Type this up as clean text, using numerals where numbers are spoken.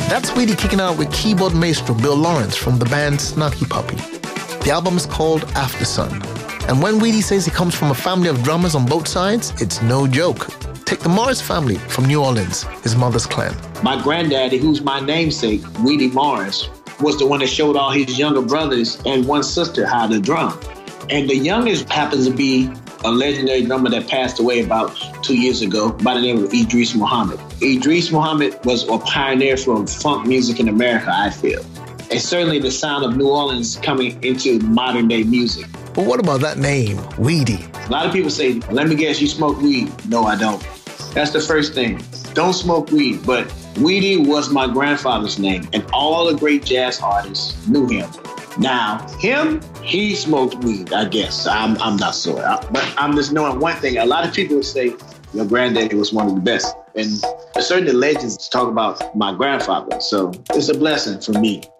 That's Weedy kicking out with keyboard maestro Bill Lawrence from the band Snarky Puppy. The album is called After Sun. And when Weedy says he comes from a family of drummers on both sides, it's no joke. Take the Morris family from New Orleans, his mother's clan. My granddaddy, who's my namesake, Weedy Morris, was the one that showed all his younger brothers and one sister how to drum. And the youngest happens to be a legendary drummer that passed away about 2 years ago by the name of Idris Muhammad. Idris Muhammad was a pioneer for funk music in America, I feel. And certainly the sound of New Orleans coming into modern day music. But what about that name, Weedy? A lot of people say, let me guess, you smoke weed. No, I don't. That's the first thing. Don't smoke weed. But Weedy was my grandfather's name, and all the great jazz artists knew him. Now, he smoked weed, I guess. I'm not sure. But I'm just knowing one thing. A lot of people would say your granddaddy was one of the best. And certainly legends talk about my grandfather. So it's a blessing for me.